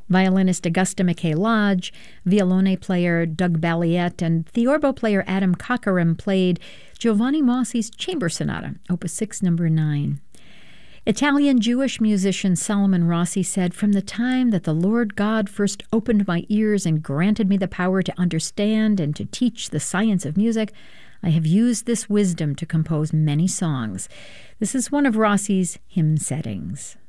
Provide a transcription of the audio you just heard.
Violinist Augusta McKay Lodge, violone player Doug Balliet, and theorbo player Adam Cockerham played Giovanni Mossi's Chamber Sonata, Opus 6, number 9. Italian Jewish musician Solomon Rossi said, "From the time that the Lord God first opened my ears and granted me the power to understand and to teach the science of music, I have used this wisdom to compose many songs." This is one of Rossi's hymn settings.